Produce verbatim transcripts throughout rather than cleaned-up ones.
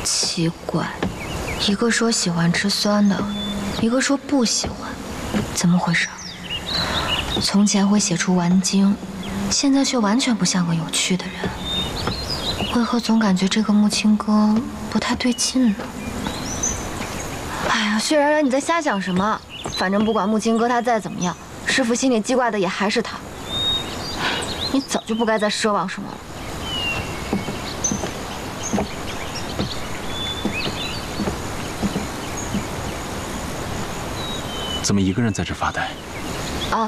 奇怪，一个说喜欢吃酸的，一个说不喜欢，怎么回事？从前会写出玩经，现在却完全不像个有趣的人。为何总感觉这个木青哥不太对劲呢？哎呀，薛然然，你在瞎想什么？反正不管木青哥他再怎么样，师傅心里记挂的也还是他。你早就不该再奢望什么了。 怎么一个人在这发呆？ 啊，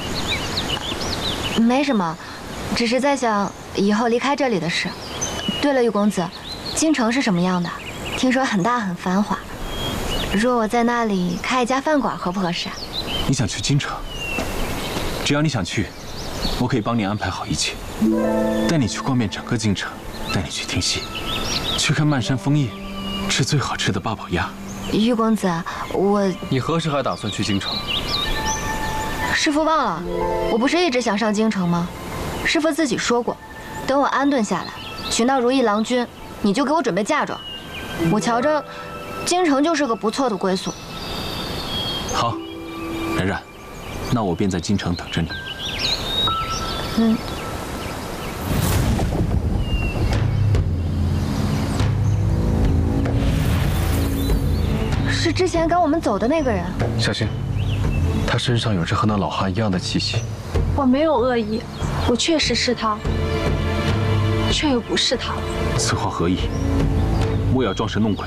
没什么，只是在想以后离开这里的事。对了，玉公子，京城是什么样的？听说很大很繁华。若我在那里开一家饭馆，合不合适啊？ 你想去京城？只要你想去，我可以帮你安排好一切，带你去逛遍整个京城，带你去听戏，去看漫山枫叶，吃最好吃的八宝鸭。 玉公子，我…… 你何时还打算去京城？ 师父忘了，我不是一直想上京城吗？师父自己说过，等我安顿下来，寻到如意郎君，你就给我准备嫁妆。我瞧着，京城就是个不错的归宿。 好，冉冉，那我便在京城等着你。 嗯。 是之前赶我们走的那个人。 小心，他身上有着和那老汉一样的气息。 我没有恶意，我确实是他，却又不是他。 此话何意？莫要装神弄鬼。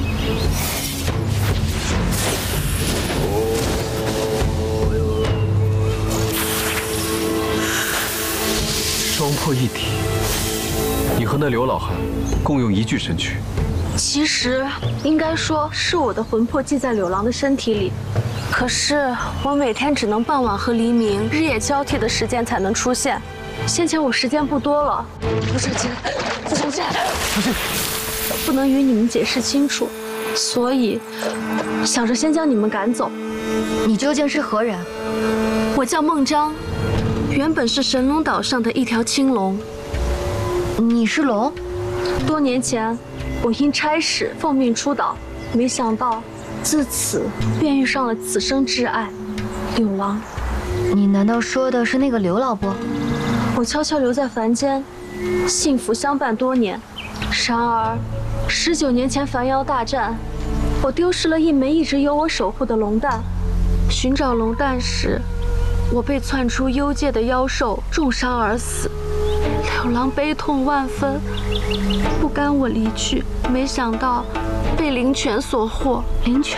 双魄一体，你和那刘老汉共用一具身躯。 其实应该说是我的魂魄寄在柳郎的身体里，可是我每天只能傍晚和黎明日夜交替的时间才能出现。先前我时间不多了，不是姐，不是姐，小心，不能与你们解释清楚，所以想着先将你们赶走。 你究竟是何人？ 我叫孟章，原本是神龙岛上的一条青龙。 你是龙？ 多年前。 我因差事奉命出岛，没想到自此便遇上了此生挚爱，柳郎。 你难道说的是那个刘老伯？ 我悄悄留在凡间，幸福相伴多年。然而，十九年前凡妖大战，我丢失了一枚一直由我守护的龙蛋。寻找龙蛋时，我被窜出幽界的妖兽重伤而死。 柳郎悲痛万分，不甘我离去，没想到被灵泉所获。 灵泉，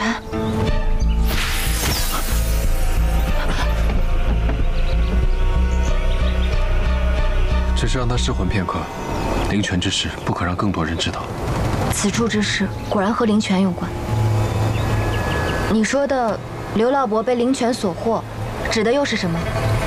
只是让他失魂片刻。灵泉之事不可让更多人知道。 此处之事果然和灵泉有关。你说的刘老伯被灵泉所获，指的又是什么？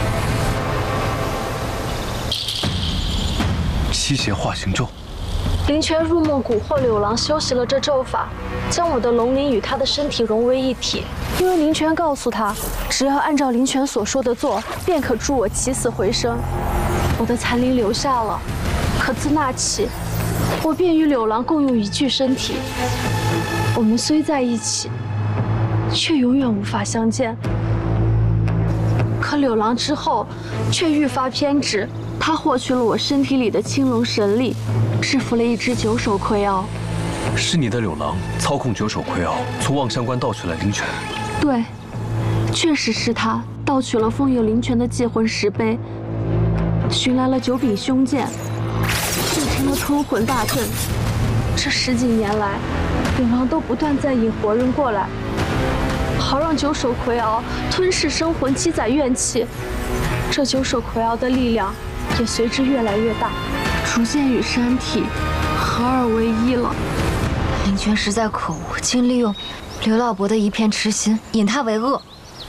七邪化形咒， 灵泉入梦蛊惑柳郎修习了这咒法，将我的龙灵与他的身体融为一体。因为灵泉告诉他，只要按照灵泉所说的做，便可助我起死回生。我的残灵留下了，可自那起，我便与柳郎共用一具身体。我们虽在一起，却永远无法相见。可柳郎之后，却愈发偏执。 他获取了我身体里的青龙神力，制服了一只九手葵鳌。 是你的柳郎操控九手葵鳌，从望乡关盗取了灵泉。 对，确实是他盗取了封有灵泉的祭魂石碑，寻来了九柄凶剑，铸成了吞魂大阵。这十几年来，柳郎都不断在引活人过来，好让九手葵鳌吞噬生魂，积攒怨气。这九手葵鳌的力量。 也随之越来越大，逐渐与山体合二为一了。 灵泉实在可恶，竟利用刘老伯的一片痴心，引他为恶。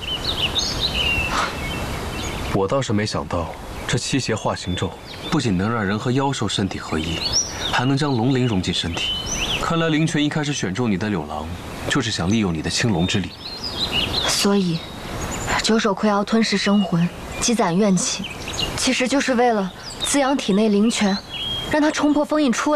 我倒是没想到，这七邪化形咒不仅能让人和妖兽身体合一，还能将龙灵融进身体。看来灵泉一开始选中你的柳郎，就是想利用你的青龙之力。 所以，九手葵鳌吞噬生魂，积攒怨气。 其实就是为了滋养体内灵泉，让它冲破封印出来。